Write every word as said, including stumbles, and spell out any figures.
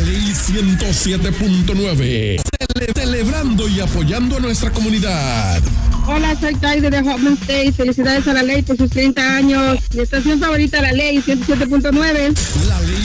Ley ciento siete punto nueve. Cele- celebrando y apoyando a nuestra comunidad. Hola, soy Taide de Hoffman State. Felicidades a La Ley por sus treinta años. Mi estación favorita, La Ley ciento siete punto nueve. La Ley